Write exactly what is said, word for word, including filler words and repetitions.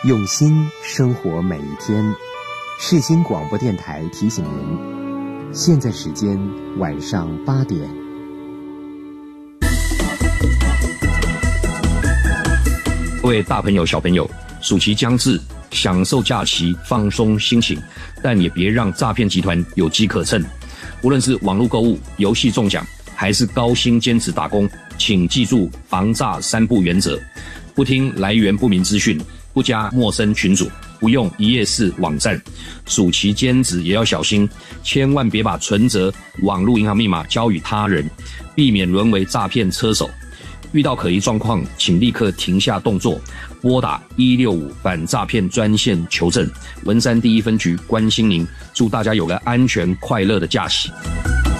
用心生活每一天。世新广播电台提醒您，现在时间晚上八点。 各位大朋友小朋友，暑期将至，享受假期，放松心情，但也别让诈骗集团有机可乘。无论是网络购物、游戏中奖，还是高薪兼职打工，请记住防诈三不原则：不听来源不明资讯，不加陌生群组，不用一页式网站。暑期兼职也要小心，千万别把存折、网络银行密码交予他人，避免沦为诈骗车手。遇到可疑状况，请立刻停下动作，拨打一六五反诈骗专线求证。文山第一分局关心您，祝大家有个安全快乐的假期。